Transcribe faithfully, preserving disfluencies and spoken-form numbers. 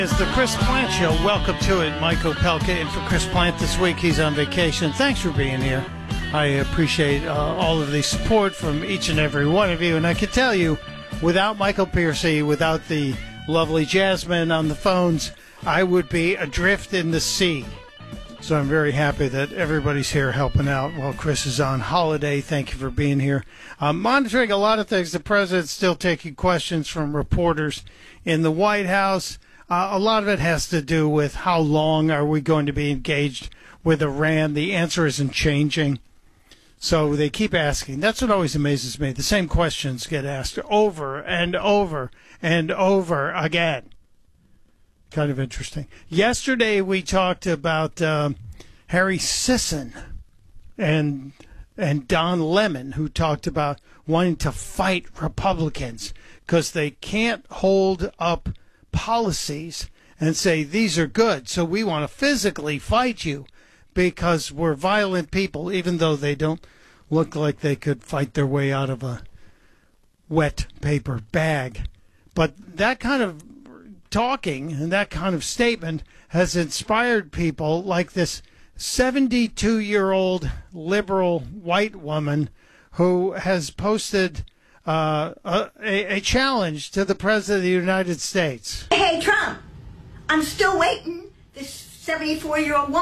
It's the Chris Plant Show. Welcome to it. Mike Opelka in for Chris Plant this week. He's on vacation. Thanks for being here. I appreciate uh, all of the support from each and every one of you. And I can tell you, without Michael Piercy, without the lovely Jasmine on the phones, I would be adrift in the sea. So I'm very happy that everybody's here helping out while Chris is on holiday. Thank you for being here. Um, monitoring a lot of things. The president's still taking questions from reporters in the White House. Uh, a lot of it has to do with how long are we going to be engaged with Iran. The answer isn't changing. So they keep asking. That's what always amazes me. The same questions get asked over and over and over again. Kind of interesting. Yesterday we talked about um, Harry Sisson and and Don Lemon, who talked about wanting to fight Republicans because they can't hold up policies and say these are good, so we want to physically fight you because we're violent people, even though they don't look like they could fight their way out of a wet paper bag. But that kind of talking and that kind of statement has inspired people like this seventy-two-year-old liberal white woman who has posted uh, a, a challenge to the President of the United States. Hey, Trump, I'm still waiting. This seventy-four-year-old woman